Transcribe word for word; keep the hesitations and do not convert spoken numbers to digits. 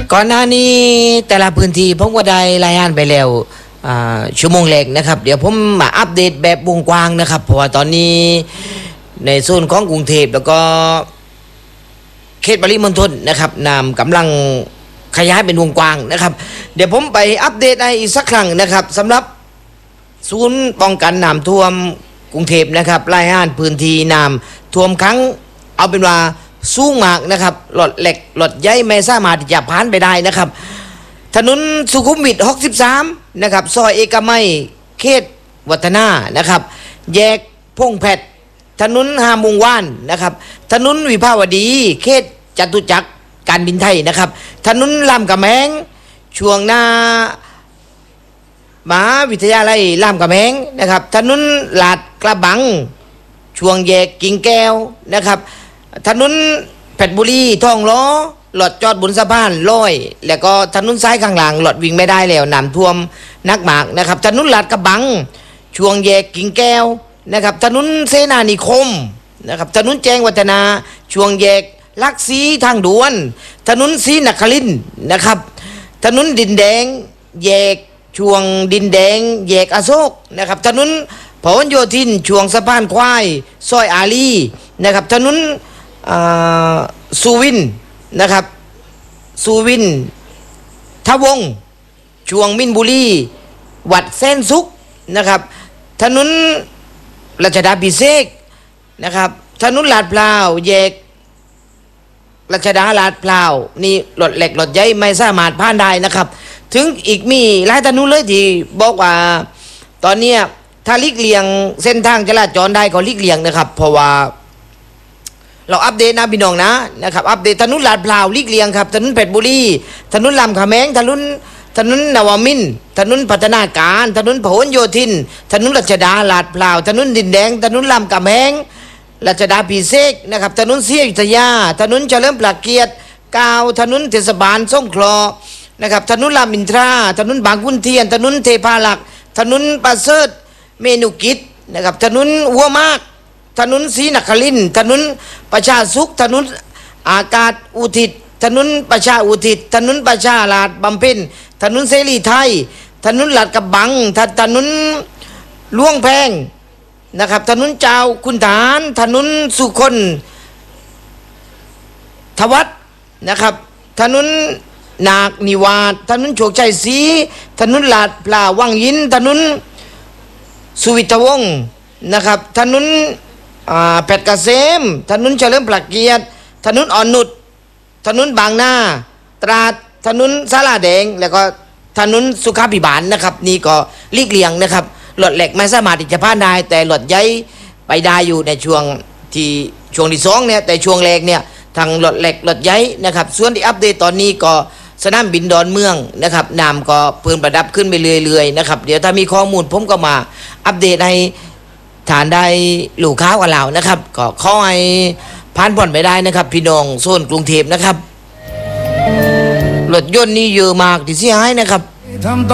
ก่อนหน้านี้แต่ละพื้นที่ผมก็ได้รายงานไปแล้วชั่วโมงแรกนะครับเดี๋ยวผมมาอัปเดตแบบวงกว้างนะครับเพราะว่าตอนนี้ในโซนของกรุงเทพแล้วก็เขตปริมณฑลนะครับน้ำกำลังขยายเป็นวงกว้างนะครับเดี๋ยวผมไปอัปเดตให้อีกสักครั้งนะครับสำหรับศูนย์ป้องกันน้ำท่วมกรุงเทพนะครับรายงานพื้นที่น้ำท่วมครั้งเอาเป็นว่าสูงมากนะครับหลอดเหล็กหลอดใยไม่สามารถที่จะผ่านไปได้นะครับถนนสุขุมวิทหกสิบสามนะครับซอยเอกมัยเขตวัฒนานะครับแยกพงแพทย์ถนนหามุงว่านนะครับถนนวิภาวดีเขตจตุจักรการบินไทยนะครับถนนลำกำแพงช่วงหน้ามหาวิทยาลัยลำกำแพงนะครับถนนลาดกระบังช่วงแยกกิ่งแก้วนะครับถนนเพชรบุรีทองล้อหลอดจอดบนสะพานลอยแล้วก็ถนนซ้ายข้างหลังหลอดวิ่งไม่ได้แล้วน้ำท่วมนักหมากนะครับถนนลาดกระบังช่วงแยกกิ่งแก้วนะครับถนนเสนานิคมนะครับถนนแจ้งวัฒนาช่วงแยกลักษีทางด่วนถนนศรีนครินทร์นะครับถนนดินแดงแยกช่วงดินแดงแยกอโศกนะครับถนนพหลโยธินช่วงสะพานควายซอยอารีนะครับถนนสุวินนะครับสุวินทวงช่วงมินบุรีวัดเส้นสุกนะครับถนนรัชดาภิเษกนะครับถนนลาดพร้าวแยกรัชดาลาดพร้าวนี่รถเหล็กรถใหญ่ไม่สามารถผ่านได้นะครับถึงอีกมีหลายถนนเลยที่บอกว่าตอนนี้ถ้าลีกเลี่ยงเส้นทางจราจรได้ก็ลีกเลี่ยงนะครับเพราะว่าเราอัปเดตนะพี่น้องนะนะครับอัปเดตถนนลาดพร้าวลีกเลี่ยงครับถนนเพชรบุรีถนนลำขะแมงถนนถนนนวมินทร์ถนนพัฒนาการถนนพหลโยธินถนนรัชดาลาดพร้าวถนนดินแดงถนนลำกำแพงรัชดาภิเษกนะครับถนนศรีอยุธยาถนนเฉลิมพระเกียรติเก้าถนนเทศบาลสงขลานะครับถนนรามอินทราถนนบางขุนเทียนถนนเทพาลักษณ์ถนนประเสริฐเมนุกิจนะครับถนนหัวมากถนนศรีนครินทร์ถนนประชาสุขถนนอากาศอุทิศถนนประชาอุทิศถนนประชาลาดบำเพ็ญถนนเสรีไทยถนนลาดกระบังถนนล่วงแพงนะครับถนนเจ้าคุณฐานถนนสุคนทวัฒนะครับถนนนาคนิวาสถนนโชคชัยศรีถนนลาดพร้าววังยินถนนสุวิทวงศ์นะครับถนนเพชรเกษมถนนเฉลิมพระเกียรติถนนอ่อนนุชถนนบางนาตราดถนนสาราแดงแล้วก็ถนนสุขาภิบาลนะครับนี่ก็ลีกเลี่ยงนะครับรถเหล็กไม่สามารถที่จะผ่านได้แต่รถใหญ่ไปได้อยู่ในช่วงที่ช่วงที่สองเนี่ยแต่ช่วงแรกเนี่ยทางรถเหล็กรถใหญ่นะครับส่วนที่อัปเดตตอนนี้ก็สนามบินดอนเมืองนะครับน้ำก็เพิ่มระดับขึ้นไปเรื่อยๆนะครับเดี๋ยวถ้ามีข้อมูลผมก็มาอัปเดตให้ฐานได้ลูกค้ากับเรานะครับก็ขอให้ผ่านผ่อนไปได้นะครับพี่น้องโซนกรุงเทพนะครับรถยนต์นี่เยอะมากที่เสียหายนะครับ